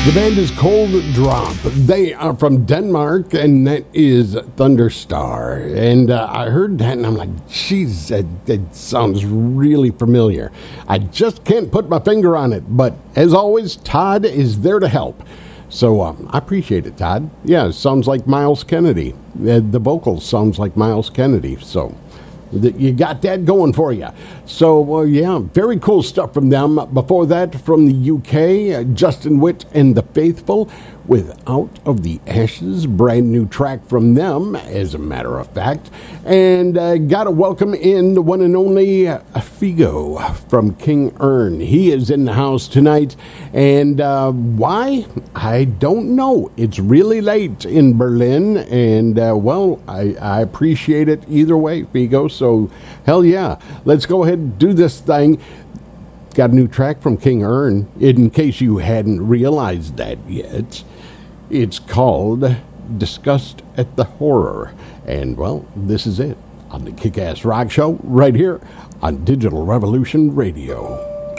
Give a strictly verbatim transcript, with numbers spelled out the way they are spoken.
The band is Cold Drop. They are from Denmark, and that is Thunderstar. And uh, I heard that, and I'm like, geez, that, that sounds really familiar. I just can't put my finger on it. But as always, Todd is there to help. So um, I appreciate it, Todd. Yeah, it sounds like Miles Kennedy. Uh, the vocals sounds like Miles Kennedy. So you got that going for you. So, uh, yeah, very cool stuff from them. Before that, from the U K, uh, Justin Witt and the Faithful with Out of the Ashes. Brand new track from them, as a matter of fact. And uh, got to welcome in the one and only uh, Figo from King Ern. He is in the house tonight. And uh, why? I don't know. It's really late in Berlin. And, uh, well, I, I appreciate it either way, Figo. So, hell yeah. Let's go ahead and do this thing. Got a new track from King Ern, in case you hadn't realized that yet. It's called Disgust at the Horror. And, well, this is it on the Kick-Ass Rock Show right here on Digital Revolution Radio.